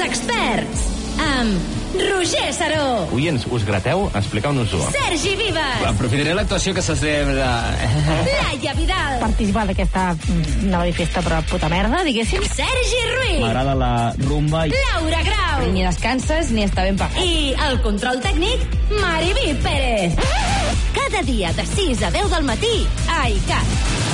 experts, amb Roger Saró. Oients, us grateu? Expliqueu-nos-ho. Sergi Vives. Aprofitaré l'actuació que se celebra. Laia Vidal. Participar d'aquesta nova festa però puta merda, diguéssim. Sergi Ruiz. M'agrada la rumba. Laura Grau. Ni descanses ni està ben pagat. I el control tècnic, Mariví Pérez. Cada dia de 6 a 10 del matí a ICAT.